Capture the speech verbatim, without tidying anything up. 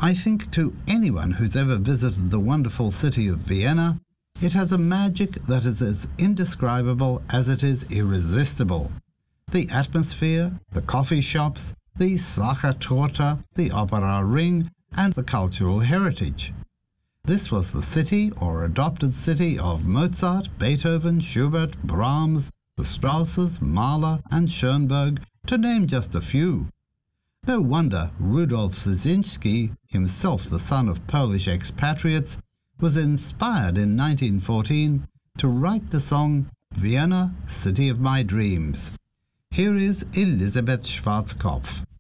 I think to anyone who's ever visited the wonderful city of Vienna, it has a magic that is as indescribable as it is irresistible. The atmosphere, the coffee shops, the Sachertorte, the opera ring, and the cultural heritage. This was the city or adopted city of Mozart, Beethoven, Schubert, Brahms, the Strausses, Mahler, and Schoenberg, to name just a few. No wonder Rudolf Szynski, himself the son of Polish expatriates, was inspired in nineteen fourteen to write the song Vienna, City of My Dreams. Here is Elisabeth Schwarzkopf.